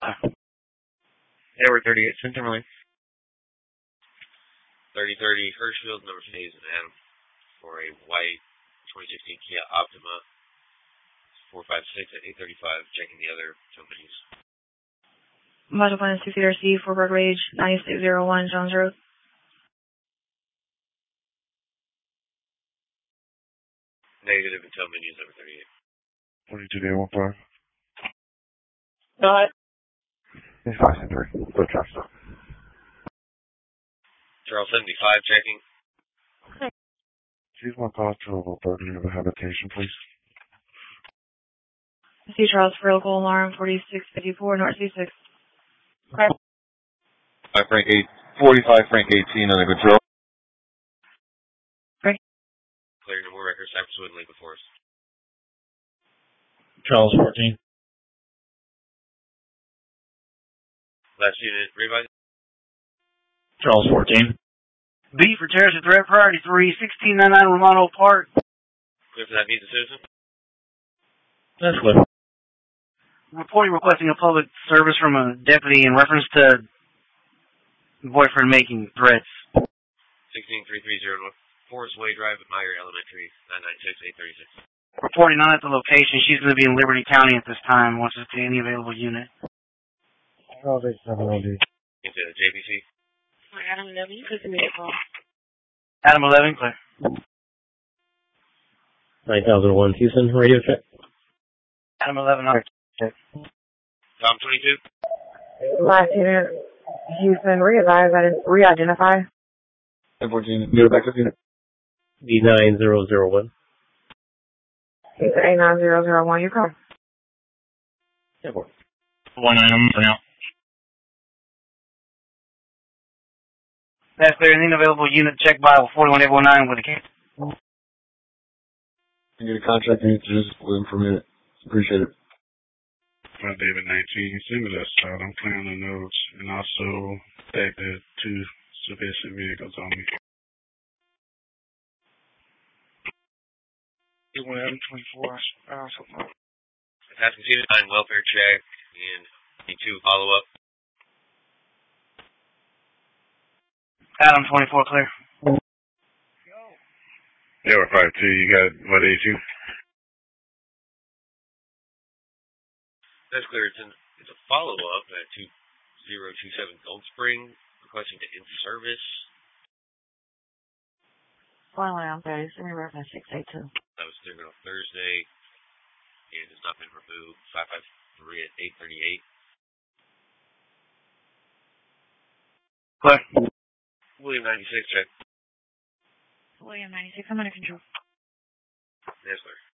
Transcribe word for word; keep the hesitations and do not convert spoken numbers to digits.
Edward thirty-eight, Centerlink. thirty thirty Hirschfield, number Hayes and Adam, for a white twenty sixteen Kia Optima, four five six at eight thirty-five, checking the other companies. Model Plan two-seater C, four Park Rage, ninety-six oh one Jones Road. Negative, until menus number thirty-eight. twenty-two day one five. Go ahead. It's five and three. Go drop stop. Charles seventy-five, checking. Choose my call to a burglary of a habitation, please. C Charles for local alarm, forty-six fifty-four North C six. Okay. Five Frank eight, forty-five Frank eighteen under control. Okay. Clear, no more records, Cypress Wood, Lakewood Forest. Charles fourteen. Last unit, revise. Charles fourteen. B for terrorist threat, priority three, sixteen ninety-nine Romano Park. Clear for that, meet the citizen. That's clear. Reporting requesting a public service from a deputy in reference to boyfriend making threats. sixteen three three zero North Forest Way Drive at Meyer Elementary, nine nine six eight thirty-six. Reporting not at the location. She's going to be in Liberty County at this time. Wants to see any available unit. Charles eight seven O D. Into J B C. Adam eleven, you could give me a call. Adam eleven, clear. nine thousand one Houston, radio check. Adam eleven, okay. Check. Tom twenty-two. Last unit, Houston, re-advise, re-identify. ten fourteen, get it back up unit. B nine zero zero one. eight nine zero zero one, you call. Airport. one nine for now. That's clear. Any available unit check by forty-one eight one nine with a case. Can get a contract and just with him for a minute. Appreciate it. Five David nineteen. Send me that side. I'm clearing the notes and also that the two sufficient vehicles on me. Adam twenty-four. Uh, something like that. Task conceded, nine welfare check, and two follow up. Adam twenty-four, clear. Yeah, we're five two. You got what, A two? That's clear. It's, an, it's a follow up at two zero two seven Gold Spring, requesting to end service. one one, okay, send me reference six eight two. That was delivered on Thursday, and has not been removed. five five three at eight thirty-eight. Clear. William ninety-six, check. William ninety-six, I'm under control. Yes, sir.